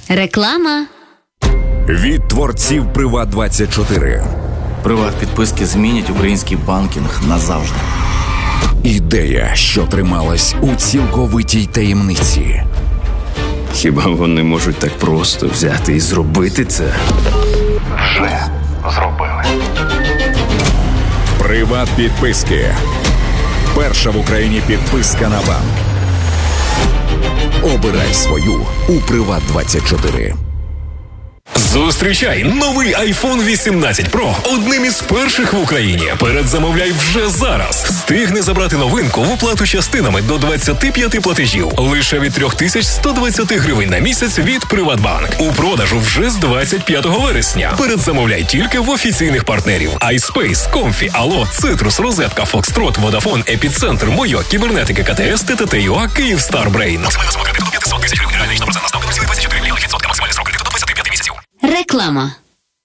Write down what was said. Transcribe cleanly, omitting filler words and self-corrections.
Реклама. Від творців Приват24. Приват-підписки змінять український банкінг назавжди. Ідея, що трималась у цілковитій таємниці. Хіба вони можуть так просто взяти і зробити це? Вже зробили. Приват-підписки. Перша в Україні підписка на банк. Обирай свою у Приват24. Зустрічай новий iPhone 18 Pro одним із перших в Україні. Передзамовляй вже зараз. Встигни забрати новинку в оплату частинами до 25 платежів. Лише від 3120 гривень на місяць від Приватбанк. У продажу вже з 25 вересня. Передзамовляй тільки в офіційних партнерів. iSpace, Comfy, Allo, Citrus, Розетка, Foxtrot, Vodafone, Епіцентр, Мойо, Кібернетика, КТС, ТТТ.ЮА, Київстар Брейн. Максимальна сума кредиту до 500 тисяч гривень. Реальна річна процентна ставка 24 мільйонів відсотка. Максимальний срок кредиту до 25 місяців. Реклама.